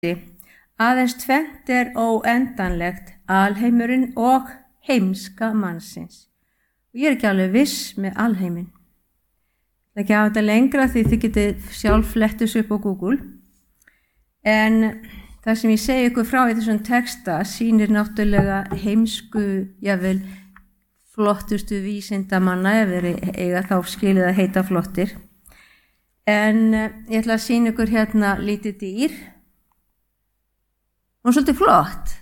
Aðeins tvennt óendanlegt, alheimurinn og heimska mannsins. Og ég ekki alveg viss með alheiminn. Það ekki hafa þetta lengra því þið getið sjálf flettus upp á Google. En það sem ég segi ykkur frá í þessum texta sýnir náttúrulega heimsku, jável, flottustu vísindamanna, ef þeir eiga þá skilið að heita flottir. En ég ætla að sýna ykkur hérna lítið dýr. Hún er svolítið flott.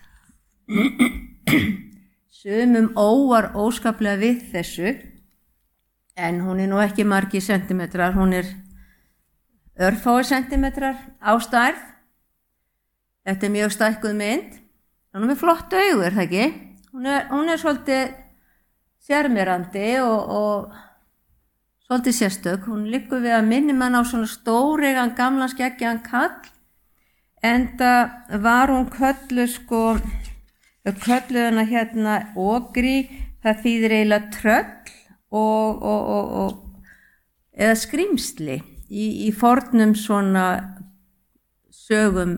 Sumum óar óskaplega við þessu, en hún er nú ekki margir sentimetrar, hún er örfáir sentimetrar á stærð. Þetta er mjög stækkuð mynd. Hún er með flott augu, er það ekki? Hún er svolítið sjarmerandi og svolítið sérstök. Hún liggur við að minni mann á svona stóreigan gamlan skeggjaðan kall. Enda var hún kölluð kölluð hana hérna ogri, það þýðir eiginlega tröll eða skrímsli í fornum svona sögum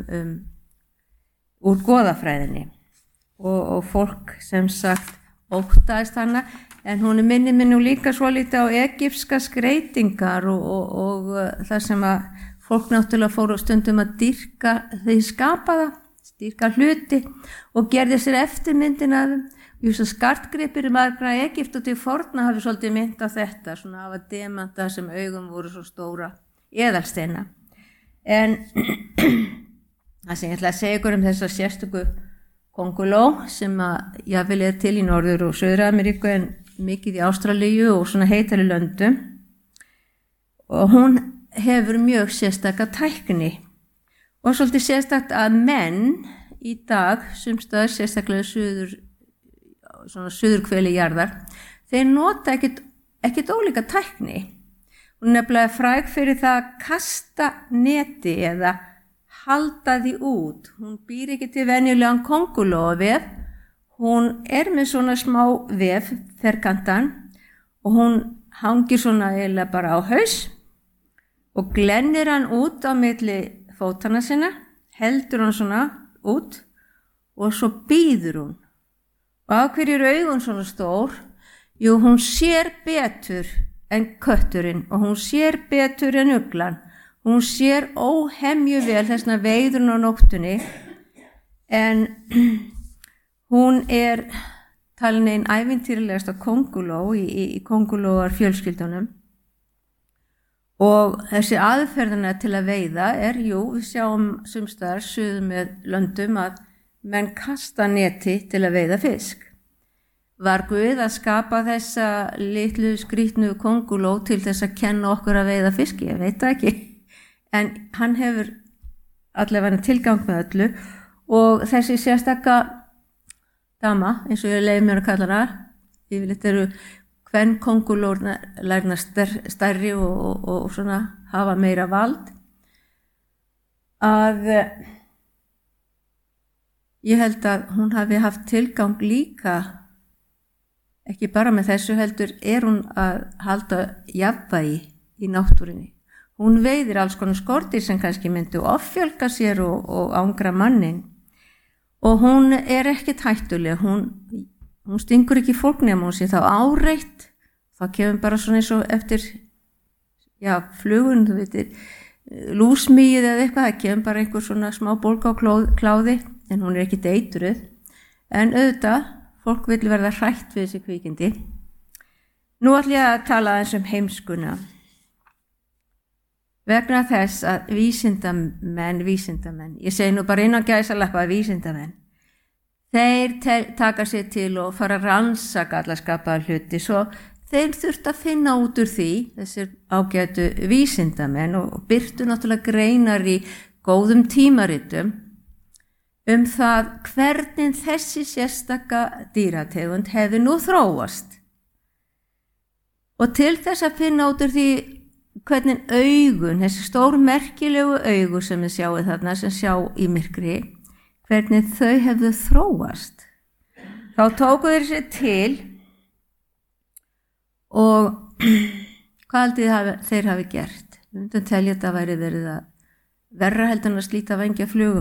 úr goðafræðinni og fólk sem sagt óttaðist hana, en hún minnir mig nú líka svolítið á egypska skreytingar og það sem að fólk náttúrulega fóru stundum að dýrka þeir skapaða, dýrka hluti og gerði sér eftirmyndin af þeim. Skartgripir margra Egypt og til forna hafi svolítið mynd á þetta, svona hafa demanta sem augum voru svo stóra, eðalsteina. En það sem ég ætla að segja ykkur þessa sérstöku konguló sem að jável er til í Norður- og Suður-Ameríku en mikið í Ástralíu og svona heitari löndum. Og hún hefur mjög sérstaka tækni og svolítið sérstakt að menn í dag, sumstaðar sérstaklega suðurhveli jarðar, þeir nota ekkert ólíka tækni. Hún er nefnilega fræg fyrir það að kasta neti eða halda því út. Hún býr ekki til venjulegan kongulóarvef, hún er með svona smá vef, ferkantan, og hún hangir svona eiginlega bara á haus og glennir hann út á milli fótana sinna, heldur hann svona út og svo bíður hún. Og af hverju er augun svona stór? Jú, hún sér betur en kötturinn og hún sér betur en uglan. Hún sér óhemju vel þessna veiðurinn á nóttunni, en hún er talin ein ævintýralegasta konguló í kongulóar fjölskyldunum. Og þessi aðferðina til að veiða við sjáum sumstaðar suður með löndum að menn kasta neti til að veiða fisk. Var Guð að skapa þessa litlu skrýtnu konguló til þess að kenna okkur að veiða fiski? Ég veit það ekki. En hann hefur allavega tilgang með öllu og þessi sérstaka dama, eins og ég leyfi mér að kalla hana, yfirleitt eru kvenkongulór lærna stærri og svona hafa meira vald, að ég held að hún hafi haft tilgang líka, ekki bara með þessu heldur, hún að halda jafnvægi í náttúrunni. Hún veiðir alls konar skordýr sem kannski myndu offjölga sér og ángra mannin. Og hún er ekkert hættuleg, hún stingur ekki fólk nema hún sé þá áreitt, þá kemur bara svona eins og eftir, flugun, þú veitir, lúsmýið eða eitthvað, það kemur bara einhver svona smá bólga á kláði, en hún er ekki eitruð. En auðvitað, fólk vil verða hrætt við þessi kvikindi. Nú ætla ég að tala aðeins heimskuna. Vegna þess að vísindamenn, ég segi nú bara inn á gæsalappa vísindamenn, þeir taka sér til og fara að rannsaka alla skapaða hluti, svo þeir þurft að finna út úr því, þessir ágætu vísindamenn, og birtu náttúrulega greinar í góðum tímaritum það hvernig þessi sérstaka dýrategund hefði nú þróast. Og til þess að finna út úr því hvernig augun, þessi stór merkilegu augu sem við sjáum þarna, sem sjá í myrkri, hvernig þau hefðu þróast. Þá tóku þeir sér til og hvað haldið þeir hafi gert? Við myndum telja þetta væri verið að verra heldur en að slíta vængja flugum